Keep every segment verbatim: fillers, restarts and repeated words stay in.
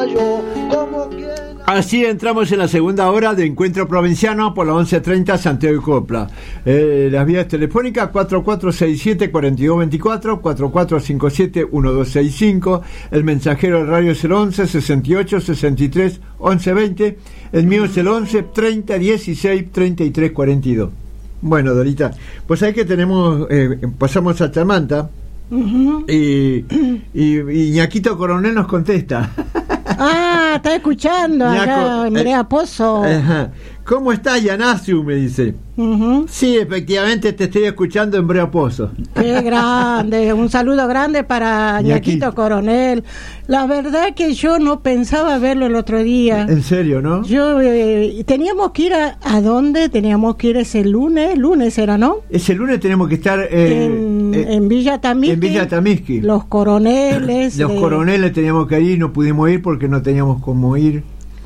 Así entramos en la segunda hora de Encuentro Provinciano por la once treinta Santiago y Copla. Eh, las vías telefónicas cuatro cuatro seis siete, cuatro dos dos cuatro, cuatro cuatro cinco siete, uno dos seis cinco, el mensajero del radio es el once, sesenta y ocho, sesenta y tres, once veinte, el mío es el once, treinta, dieciséis, treinta y tres, cuarenta y dos. Bueno, Dorita, pues ahí que tenemos, eh, pasamos a Chamanta. Uh-huh. y, y, y Ñaquito Coronel nos contesta. Ah, está escuchando acá, María Pozo. Ajá. ¿Cómo estás, Yanasiu? Me dice. Uh-huh. Sí, efectivamente te estoy escuchando en Brea Pozo. Qué grande, un saludo grande para Ñaquito Coronel. La verdad que yo no pensaba verlo el otro día. En serio, ¿no? Yo eh, teníamos que ir a, ¿a dónde? Teníamos que ir ese lunes, lunes era, ¿no? Ese lunes tenemos que estar eh, en, eh, en Villa Tamisqui. En Villa Tamisqui. Los coroneles. Los de... coroneles teníamos que ir, no pudimos ir porque no teníamos cómo ir.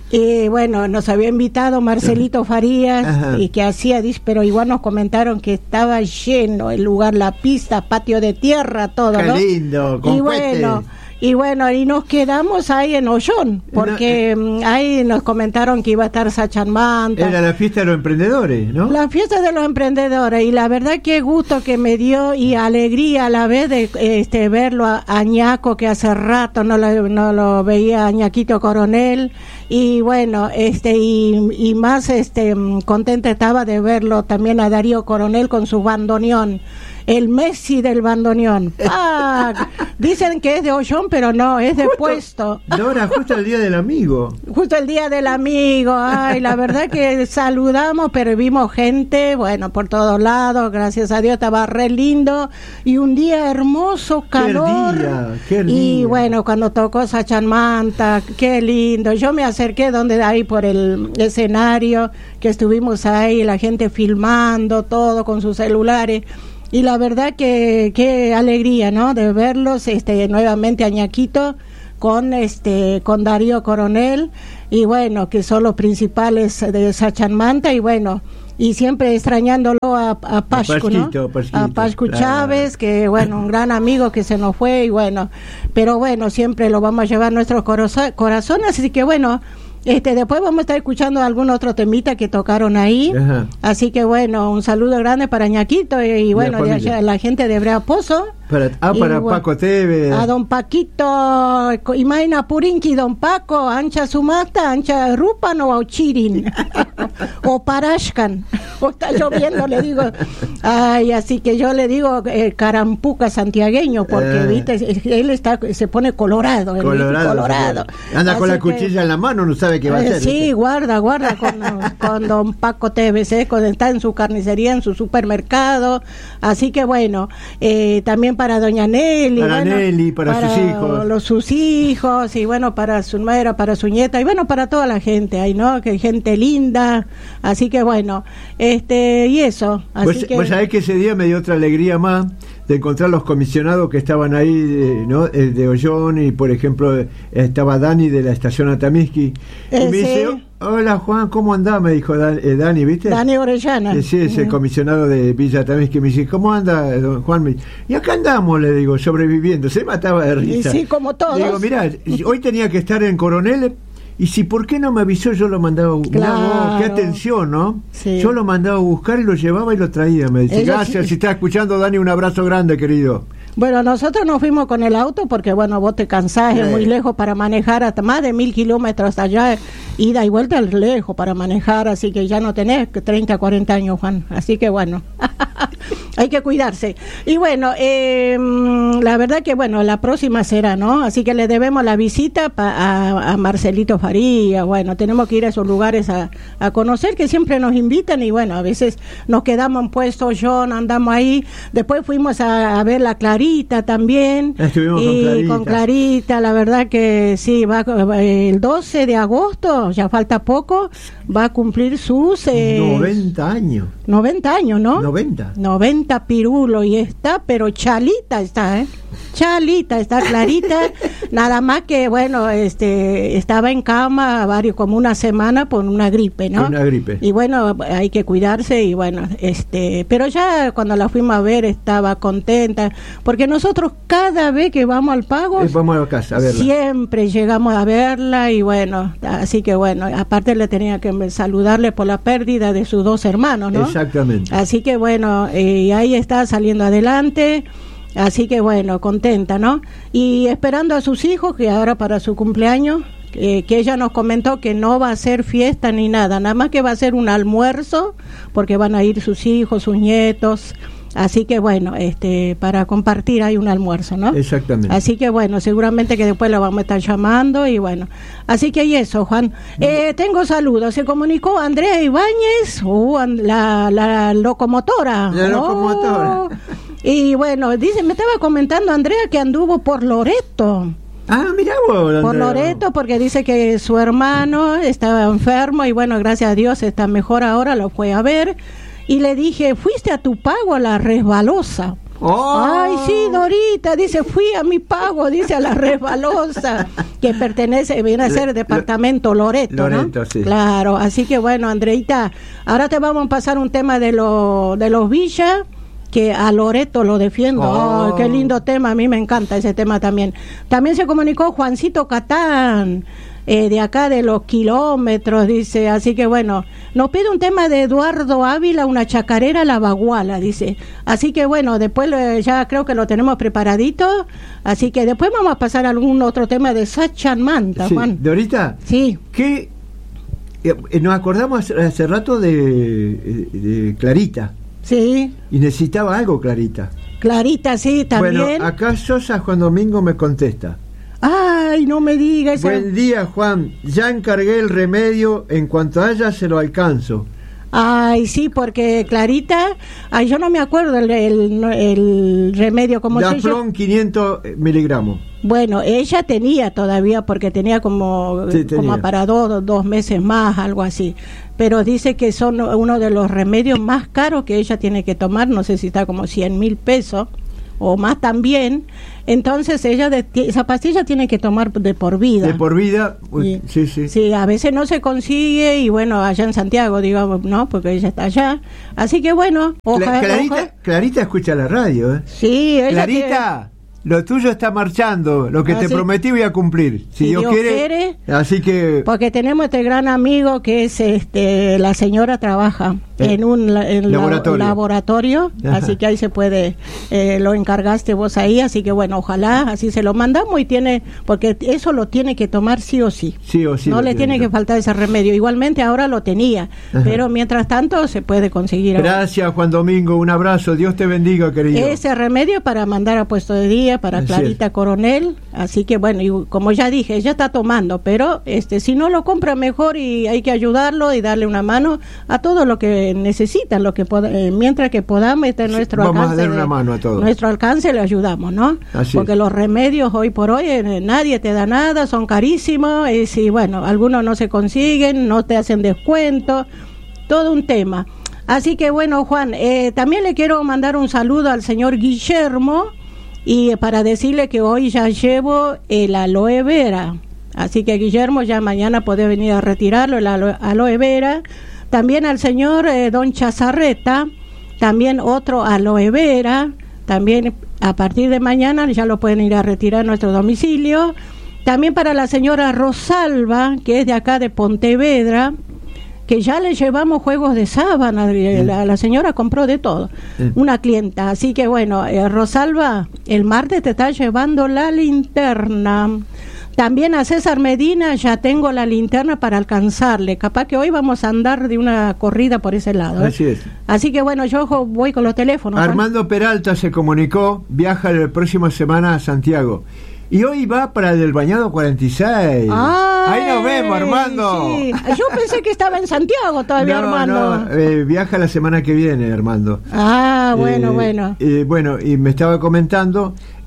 Y bueno, nos había invitado Marcelito Farías. Ajá. Y que hacía, pero igual nos comentaron que estaba lleno el lugar, la pista, patio de tierra, todo, qué ¿no? Lindo, con y bueno, y bueno, y nos quedamos ahí en Ollón, porque no, eh, ahí nos comentaron que iba a estar Sachanmanta. Era la fiesta de los emprendedores, ¿no? La fiesta de los emprendedores, y la verdad qué gusto que me dio y alegría a la vez de este verlo a, a Ñaco, que hace rato no lo, no lo veía, a Ñaquito Coronel. Y bueno, este y, y más este contenta estaba de verlo también a Darío Coronel con su bandoneón, el Messi del bandoneón. Ah, dicen que es de Ollón, pero no, es de justo, Puesto. Dora, justo el día del amigo. Justo el día del amigo. Ay, la verdad que saludamos, pero vimos gente, bueno, por todos lados, gracias a Dios, estaba re lindo y un día hermoso, calor. Qué día, qué día. Y bueno, cuando tocó Sachanmanta, qué lindo. Yo me acerqué donde ahí por el escenario, que estuvimos ahí, la gente filmando todo con sus celulares. Y la verdad que qué alegría, ¿no? De verlos este nuevamente a Ñaquito con este con Darío Coronel, y bueno, que son los principales de Sachanmanta, y bueno, y siempre extrañándolo a, a Pascu, ¿no? Pasquito, a Pascu claro. Chávez, que bueno, un gran amigo que se nos fue, y bueno, pero bueno, siempre lo vamos a llevar en nuestros corazones, así que bueno, Este, después vamos a estar escuchando algún otro temita que tocaron ahí. Ajá. Así que bueno, un saludo grande para Ñaquito y, y bueno, de allá, la gente de Brea Pozo. Para, ah, y, para bueno, Paco Teve. A don Paquito, imagina Purinqui, don Paco, ancha sumata, ancha rupano o chirin, o parashkan, o está lloviendo, le digo. Ay, así que yo le digo eh, carampuca santiagueño, porque eh. viste, él está, se pone colorado, colorado, colorado. Anda así con la que, cuchilla en la mano, no sabe qué va a hacer. Sí, ¿viste? guarda, guarda con, con don Paco Tevez, ¿eh? Cuando está en su carnicería, en su supermercado. Así que bueno, eh, también para doña Nelly, para bueno, Nelly, para, para sus hijos, los sus hijos, y bueno, para su nuera, para su nieta, y bueno, para toda la gente ahí, ¿no? Que gente linda. Así que bueno, este y eso. Así pues, que... pues sabés que ese día me dio otra alegría más de encontrar los comisionados que estaban ahí, eh, ¿no? Eh, de Ollón, y por ejemplo eh, estaba Dani de la estación Atamisqui, y eh, me sí. dice, hola Juan, ¿cómo andás? Me dijo Dan, eh, Dani, ¿viste? Dani Orellana. Eh, sí, ese uh-huh. comisionado de Villa Atamisqui. Me dice, ¿cómo anda, don Juan? Y acá andamos, le digo, sobreviviendo. Se mataba de risa. Y sí, como todos. Le digo, mirá, hoy tenía que estar en Coronel, y si por qué no me avisó, yo lo mandaba a buscar. Claro. Qué atención, ¿no? Sí. Yo lo mandaba a buscar y lo llevaba y lo traía. Me dice, Ellos gracias, sí. si está escuchando, Dani, un abrazo grande, querido. Bueno, nosotros nos fuimos con el auto porque, bueno, vos te cansás, sí. es muy lejos para manejar, hasta más de mil kilómetros hasta allá, ida y vuelta es lejos para manejar, así que ya no tenés treinta, cuarenta años, Juan, así que bueno, hay que cuidarse. Y bueno, eh, la verdad que, bueno, la próxima será, ¿no? Así que le debemos la visita pa- a, a Marcelito Faría, bueno, tenemos que ir a esos lugares a, a conocer, que siempre nos invitan, y bueno, a veces nos quedamos en Puesto John, andamos ahí, después fuimos a, a ver la Clarita también. Estuvimos y con Clarita. con Clarita, la verdad que sí, va el doce de agosto, ya falta poco, va a cumplir sus... Eh, noventa años. noventa años, ¿no? noventa. noventa pinta pirulo y está, pero chalita está, ¿eh? Chalita, está clarita, nada más que, bueno, este estaba en cama varios, como una semana por una gripe, ¿no? Una gripe. Y bueno, hay que cuidarse y bueno, este, pero ya cuando la fuimos a ver estaba contenta, porque nosotros cada vez que vamos al Pago, eh, vamos a casa a verla. Siempre llegamos a verla y bueno, así que bueno, aparte le tenía que saludarle por la pérdida de sus dos hermanos, ¿no? Exactamente. Así que bueno, eh, ahí está saliendo adelante. Así que bueno, contenta, ¿no? Y esperando a sus hijos, que ahora para su cumpleaños, eh, que ella nos comentó que no va a ser fiesta ni nada, nada más que va a ser un almuerzo, porque van a ir sus hijos, sus nietos, así que bueno, este, para compartir hay un almuerzo, ¿no? Exactamente. Así que bueno, seguramente que después lo vamos a estar llamando y bueno, así que y eso, Juan. Eh, tengo saludos, se comunicó Andrea Ibáñez, uh, la, la locomotora. La locomotora. Oh. Y bueno, dice, me estaba comentando Andrea que anduvo por Loreto. Ah, mira vos, Andrea. Por Loreto, porque dice que su hermano estaba enfermo y bueno, gracias a Dios está mejor ahora, lo fue a ver. Y le dije, ¿fuiste a tu Pago a la Resbalosa? Oh. Ay, sí, Dorita, dice, fui a mi Pago, dice, a la Resbalosa, que pertenece, viene a ser departamento Loreto, Loreto, ¿no? sí. Claro, así que bueno, Andreita, ahora te vamos a pasar un tema de, lo, de los Villas, que a Loreto lo defiendo. Oh. Oh, qué lindo tema, a mí me encanta ese tema también. También se comunicó Juancito Catán, eh, de acá de los kilómetros, dice, así que bueno, nos pide un tema de Eduardo Ávila, una chacarera La Baguala, dice, así que bueno, después eh, ya creo que lo tenemos preparadito, así que después vamos a pasar a algún otro tema de Sachan Manta, Sí. Juan. Dorita, Sí. ¿qué? Eh, nos acordamos hace, hace rato de, de Clarita. Sí, Y necesitaba algo, Clarita. Clarita, sí, también. Bueno, acá Sosa Juan Domingo me contesta. Ay, no me digas. Buen día, Juan. Ya encargué el remedio. En cuanto haya, se lo alcanzo. Ay, sí, porque Clarita, ay, yo no me acuerdo el, el, el remedio como se llama. Daflón quinientos miligramos. Bueno, ella tenía todavía, porque tenía como, Sí, tenía. como para dos, dos meses más, algo así. Pero dice que son uno de los remedios más caros que ella tiene que tomar, no sé si está como cien mil pesos o más también. Entonces ella de, esa pastilla tiene que tomar de por vida. De por vida. Uy, sí, sí. Sí, a veces no se consigue y bueno, allá en Santiago, digamos, ¿no? Porque ella está allá. Así que bueno, ojalá. Cla- Clarita, Clarita escucha la radio, ¿eh? Sí, ella Clarita, lo tuyo está marchando. Lo que Ah, te sí. prometí voy a cumplir. Si, Si Dios, Dios quiere, quiere. Así que. Porque tenemos este gran amigo que es, este, la señora trabaja Eh, en un la- en la- laboratorio. laboratorio, Ajá. así que ahí se puede, eh, lo encargaste vos ahí, así que bueno, ojalá, así se lo mandamos y tiene, porque eso lo tiene que tomar sí o sí. Sí o sí. No lo le tiene que tiene. faltar ese remedio. Igualmente ahora lo tenía, Ajá. pero mientras tanto se puede conseguir. ahora. Gracias, Juan Domingo. Un abrazo. Dios te bendiga, querido. Ese remedio para mandar a puesto de día para Así Clarita es. Coronel, así que bueno, y como ya dije, ella está tomando, pero este si no lo compra mejor y hay que ayudarlo y darle una mano a todo lo que necesitan, lo que poda- eh, mientras que podamos estar en Sí, nuestro vamos a alcance. dar una de- mano a todos. Nuestro alcance le ayudamos, ¿no? Así Porque es. los remedios hoy por hoy eh, nadie te da nada, son carísimos, y si bueno, algunos no se consiguen, no te hacen descuento, todo un tema. Así que bueno, Juan, eh, también le quiero mandar un saludo al señor Guillermo y eh, para decirle que hoy ya llevo el aloe vera. Así que Guillermo ya mañana puede venir a retirarlo, el aloe, aloe vera. También al señor eh, Don Chazarreta, también otro aloe vera. También a partir de mañana ya lo pueden ir a retirar a nuestro domicilio. También para la señora Rosalba, que es de acá de Pontevedra, que ya le llevamos juegos de sábana, la, la señora compró de todo, Sí. una clienta, así que bueno, eh, Rosalba, el martes te está llevando la linterna. También a César Medina ya tengo la linterna para alcanzarle, capaz que hoy vamos a andar de una corrida por ese lado, ¿eh? Así es. Así que bueno, yo jo- voy con los teléfonos. Juan. Armando Peralta se comunicó, viaja la próxima semana a Santiago. Y hoy va para el del Bañado cuarenta y seis. Ay, Ahí nos vemos, Armando. sí. Yo pensé que estaba en Santiago todavía, No, Armando. no, eh, viaja la semana que viene, Armando. Ah, bueno, Eh, bueno. eh, bueno, y me estaba comentando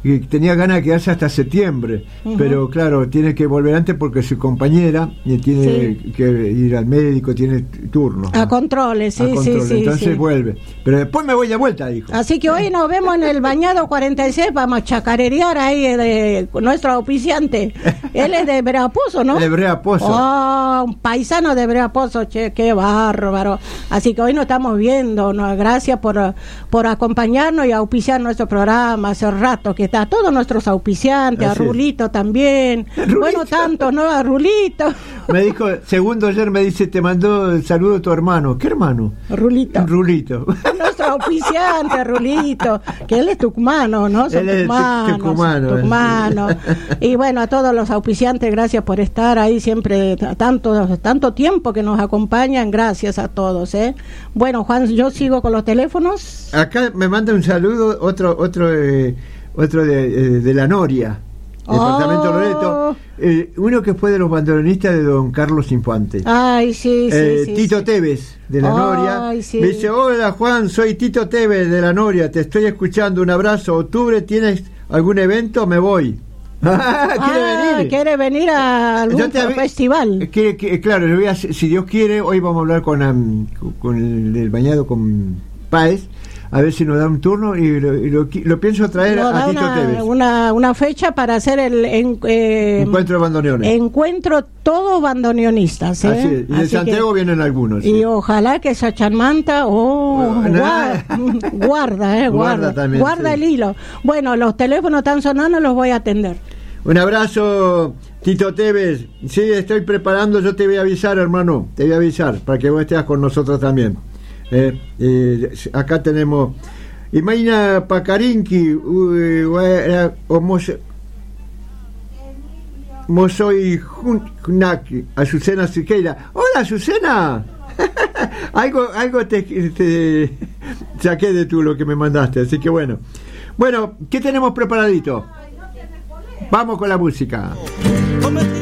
y tenía ganas de quedarse hasta septiembre, uh-huh. pero claro, tiene que volver antes porque su compañera tiene sí. que ir al médico, tiene turno. A controles, sí, a controles. sí, sí. Entonces sí. vuelve. Pero después me voy de vuelta, dijo. Así que hoy nos vemos en el Bañado cuarenta y seis, vamos a chacarerear ahí de nuestro auspiciante. Él es de Breapozo, ¿no? De Breapozo. Oh, un paisano de Breapozo, che, qué bárbaro. Así que hoy nos estamos viendo, ¿no? Gracias por, por acompañarnos y auspiciar nuestro programa. Hace rato que está, todos nuestros auspiciantes, así a Rulito es. También. Rulito. Bueno, tanto, ¿no? A Rulito. Me dijo, segundo ayer me dice, te mandó el saludo a tu hermano. ¿Qué hermano? Rulito. Rulito. Nuestro auspiciante, Rulito, que él es tucumano, ¿no? Son él tucumanos, es tucumano. tucumano. Y bueno, a todos los auspiciantes, gracias por estar ahí siempre, tanto, tanto tiempo que nos acompañan, gracias a todos, ¿eh? Bueno, Juan, yo sigo con los teléfonos. Acá me manda un saludo, otro, otro, eh, otro de, de la Noria. Departamento oh. Loreto, eh, uno que fue de los bandoneonistas de don Carlos Infante. Ay, sí, sí, eh, sí Tito sí. Tevez, de la Ay, Noria. Sí. Me dice, hola Juan, soy Tito Tevez de la Noria, te estoy escuchando, un abrazo. ¿Octubre tienes algún evento? Me voy. ¿Quiere ah, venir? ¿Quiere venir a algún te, festival? Quiere, que, claro, le voy a, si Dios quiere, hoy vamos a hablar con, um, con el, el bañado con Páez, a ver si nos da un turno y lo, y lo, lo pienso traer no, a Tito una, Tevez. Una, una fecha para hacer el en, eh, encuentro de bandoneones. Encuentro todo bandoneonistas. ¿eh? Así, y de Así Santiago que, vienen algunos. Y sí. ojalá que Sachamanta, oh, no, guarda, guarda, eh, guarda, guarda, también, guarda sí. el hilo. Bueno, los teléfonos están sonando, los voy a atender. Un abrazo, Tito Tevez. Sí, estoy preparando, yo te voy a avisar, hermano, te voy a avisar para que vos estés con nosotros también. Eh, eh, acá tenemos Imaina Pacarinqui, o Mosoy Junaki, Azucena Siqueira. Hola, Azucena. algo algo te, te saqué de tú lo que me mandaste, así que bueno. Bueno, ¿qué tenemos preparadito? Vamos con la música.